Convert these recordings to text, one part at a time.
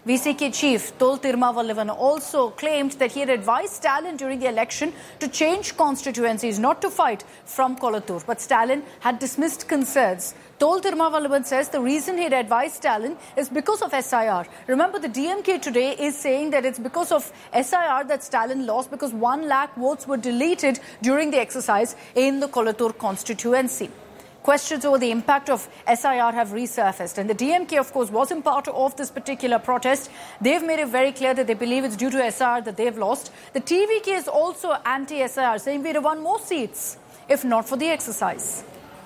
VCK chief Tol Tirumavallavan also claimed that he had advised Stalin during the election to change constituencies, not to fight from Kolattur. But Stalin had dismissed concerns. Tol Tirumavallavan says the reason he had advised Stalin is because of SIR. Remember, the DMK today is saying that it's because of SIR that Stalin lost, because 1 lakh votes were deleted during the exercise in the Kolattur constituency. Questions over the impact of SIR have resurfaced. And the DMK, of course, wasn't part of this particular protest. They've made it very clear that they believe it's due to SIR that they've lost. The TVK is also anti-SIR, saying we'd have won more seats if not for the exercise.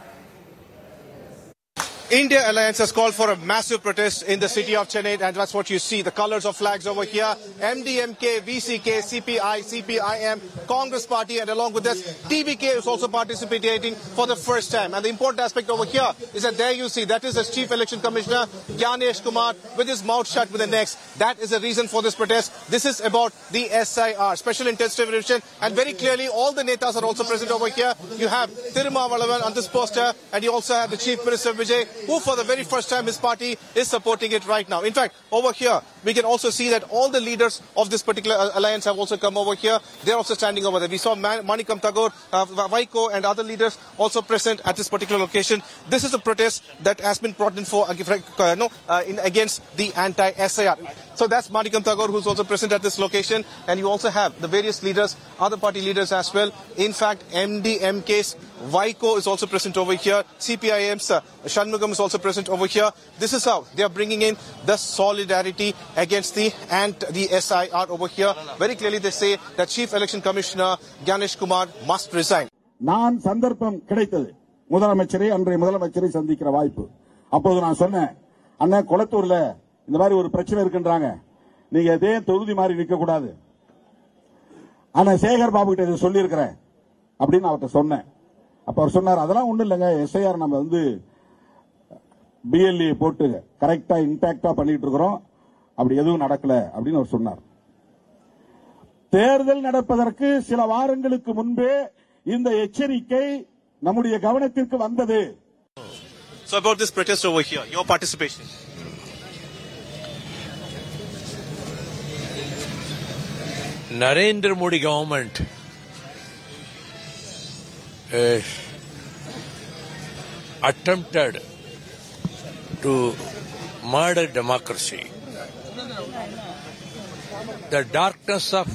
India Alliance has called for a massive protest in the city of Chennai, and that's what you see. The colors of flags over here. MDMK, VCK, CPI, CPIM, Congress Party, and along with this, TVK is also participating for the first time. And the important aspect over here is that there you see, that is the Chief Election Commissioner, Gyanesh Kumar, with his mouth shut with the next. That is the reason for this protest. This is about the SIR, Special Intensive Revision, and very clearly all the netas are also present over here. You have Tirumavallavan on this poster, and you also have the Chief Minister Vijay, who for the very first time his party is supporting it right now. In fact, over here, we can also see that all the leaders of this particular alliance have also come over here. They're also standing over there. We saw Manikam Tagore, Vaiko and other leaders also present at this particular location. This is a protest that has been brought in for against the anti-SIR. So that's Manikam Tagore, who's also present at this location. And you also have the various leaders, other party leaders as well. In fact, MDMK's Vaiko is also present over here. CPIM's Shanmugam is also present over here. This is how they are bringing in the solidarity against the SIR over here. Very clearly they say that Chief Election Commissioner Gyanesh Kumar must resign. நான் சந்தர்ப்பம் கிடைத்தது முதலமைச்சரை அன்றைய முதலமைச்சரை சந்திக்கிற வாய்ப்பு. அப்போது நான் சொன்னேன், அண்ணா கொளத்தூர்ல இந்த மாதிரி ஒரு பிரச்சனை இருக்குன்றாங்க, நீங்க இதே தொகுதி மாதிரி நிக்க கூடாது. ஆனா சேகர் பாபு கிட்ட இதை சொல்லி இருக்கிறேன் அப்படின்னு அவர்கிட்ட சொன்னேன். அப்ப அவர் சொன்னார், அதெல்லாம் ஒண்ணும் இல்லைங்க, எஸ்ஐஆர் நம்ம வந்து பிஎல்ஏ போட்டு கரெக்டா இன்டாக்டா பண்ணிட்டு இருக்கிறோம், அப்படி எதுவும் நடக்கல அப்படின்னு அவர் சொன்னார். தேர்தல் நடப்பதற்கு சில வாரங்களுக்கு முன்பே இந்த எச்சரிக்கை நம்முடைய கவனத்திற்கு வந்தது. So about this protest over here, your participation. Narendra Modi government attempted to murder democracy. The darkness of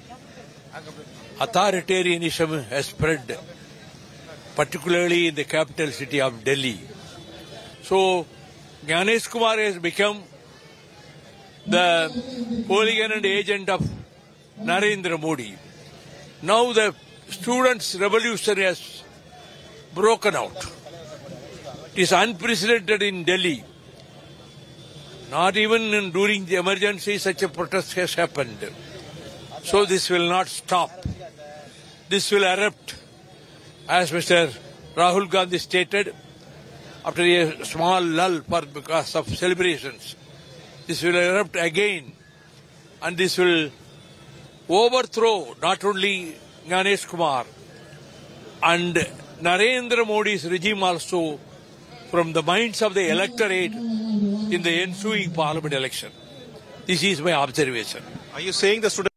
authoritarianism has spread, particularly in the capital city of Delhi. So, Gyanesh Kumar has become the hooligan and agent of Narendra Modi. Now the students' revolution has broken out. It is unprecedented in Delhi. Not even during the emergency such a protest has happened. So this will not stop. This will erupt, as Mr. Rahul Gandhi stated, after a small lull because of celebrations. This will erupt again, and this will overthrow not only Gyanesh Kumar and Narendra Modi's regime also from the minds of the electorate in the ensuing parliament election. This is my observation. Are you saying the students?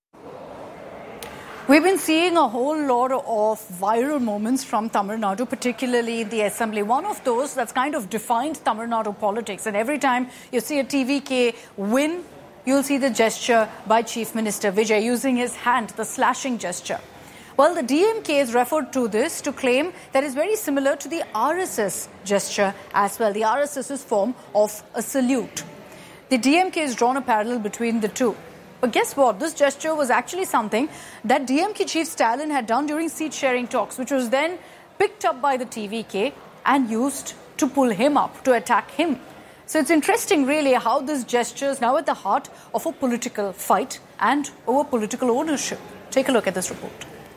We've been seeing a whole lot of viral moments from Tamil Nadu, particularly in the assembly. One of those that's kind of defined Tamil Nadu politics. And every time you see a TVK win, you'll see the gesture by Chief Minister Vijay using his hand, the slashing gesture. Well, the DMK has referred to this to claim that it's very similar to the RSS gesture as well. The RSS's form of a salute. The DMK has drawn a parallel between the two. But guess what? This gesture was actually something that DMK Chief Stalin had done during seat-sharing talks, which was then picked up by the TVK and used to pull him up, to attack him. So it's interesting, really, how this gesture is now at the heart of a political fight and over political ownership. Take a look at this report.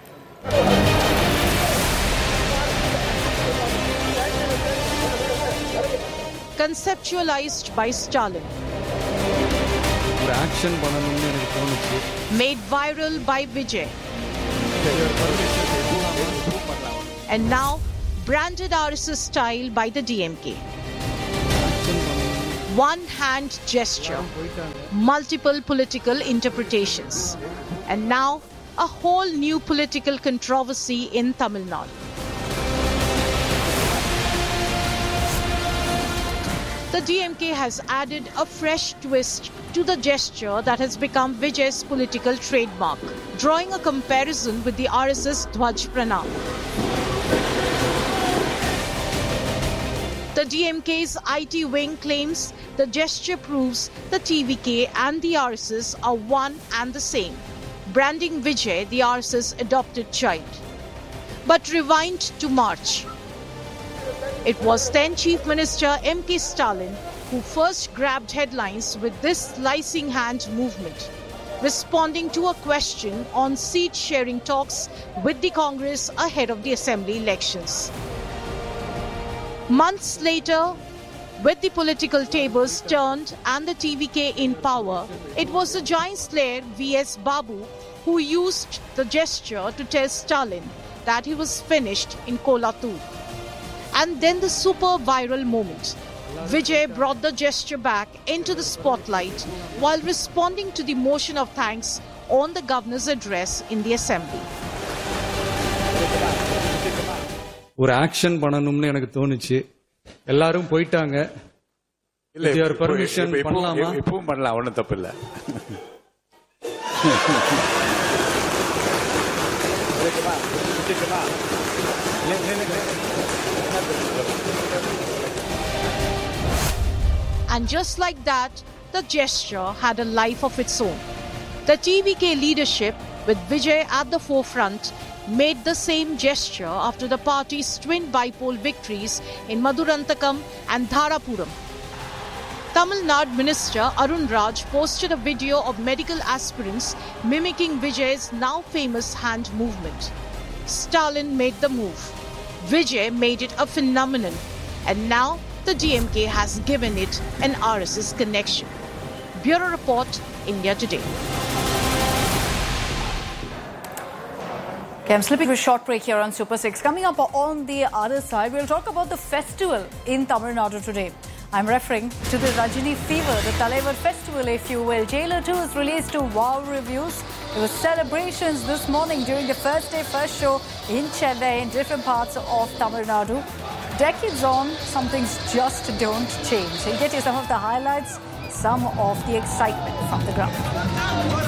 Conceptualized by Stalin. Made viral by Vijay. And now branded RSS style by the DMK. one-hand gesture, multiple political interpretations, and now a whole new political controversy in Tamil Nadu. The DMK has added a fresh twist to the gesture that has become Vijay's political trademark, drawing a comparison with the RSS Dhwaj Pranam. The DMK's IT wing claims the gesture proves the TVK and the RSS are one and the same, branding Vijay the RSS adopted child. But rewind to March. It was then Chief Minister M.K. Stalin who first grabbed headlines with this slicing hand movement, responding to a question on seat-sharing talks with the Congress ahead of the Assembly elections. Months later, with the political tables turned and the TVK in power, it was the giant slayer V.S. Babu who used the gesture to tell Stalin that he was finished in Kolatur. And then the super viral moment. Vijay brought the gesture back into the spotlight while responding to the motion of thanks on the governor's address in the assembly. ஒரு action பண்ணனும்னு எனக்கு தோணுச்சு. எல்லாரும் போயிட்டாங்க. இல்ல your permission பண்ணலாமா? இப்பவும் பண்ணலாம், ஒண்ணும் தப்பு இல்ல. And just like that, the gesture had a life of its own. The TVK leadership, with Vijay at the forefront, made the same gesture after the party's twin bipole victories in Madurantakam and Dharapuram. Tamil Nadu Minister Arun Raj posted a video of medical aspirants mimicking Vijay's now famous hand movement. Stalin made the move. Vijay made it a phenomenon, and now the DMK has given it an RSS connection. Bureau Report, India Today. Okay, I'm slipping a short break here on Super 6. Coming up on the other side, we'll talk about the festival in Tamil Nadu today. I'm referring to the Rajini Fever, the Talaivar Festival, if you will. Jailer 2 is released to wow reviews. There were celebrations this morning during the first day, first show in Chennai in different parts of Tamil Nadu. Decades on, some things just don't change. We'll get you some of the highlights, some of the excitement from the ground.